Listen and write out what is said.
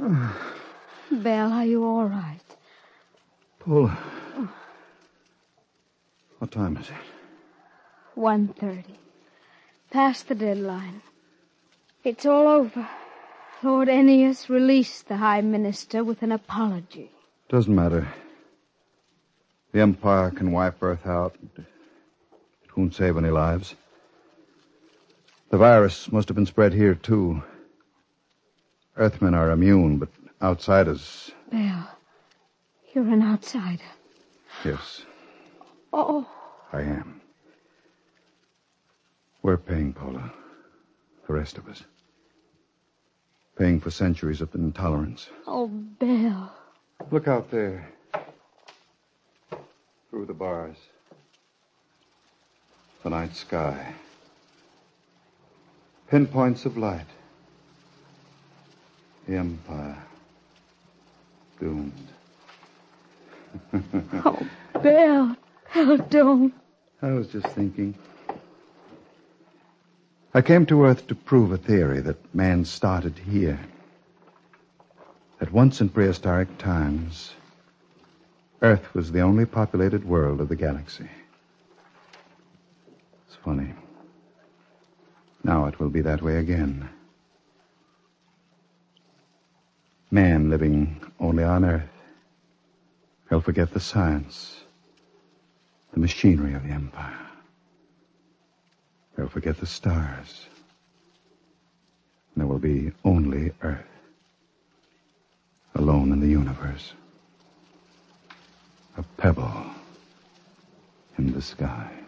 Belle, are you all right? Paul. What time is it? 1:30. Past the deadline. It's all over. Lord Ennius released the High Minister with an apology. Doesn't matter. The Empire can wipe Earth out. It won't save any lives. The virus must have been spread here, too. Earthmen are immune, but outsiders... Belle, you're an outsider. Yes. Oh. I am. We're paying, Paula. The rest of us. Paying for centuries of intolerance. Oh, Belle. Look out there. Through the bars. The night sky. Pinpoints of light. The Empire. Doomed. Oh, Belle. Belle, don't. I was just thinking. I came to Earth to prove a theory that man started here. That once in prehistoric times, Earth was the only populated world of the galaxy. It's funny. Now it will be that way again. Man living only on Earth. He'll forget the science, the machinery of the Empire. They'll forget the stars. And there will be only Earth. Alone in the universe. A pebble in the sky.